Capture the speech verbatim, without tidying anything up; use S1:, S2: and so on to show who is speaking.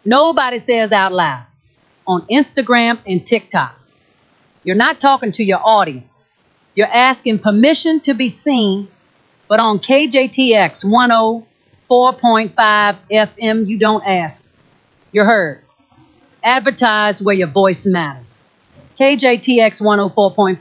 S1: Nobody says out loud on Instagram and TikTok. You're not talking to your audience. You're asking permission to be seen, but on K J T X one oh four point five F M, you don't ask. You're heard. Advertise where your voice matters. K J T X one oh four point five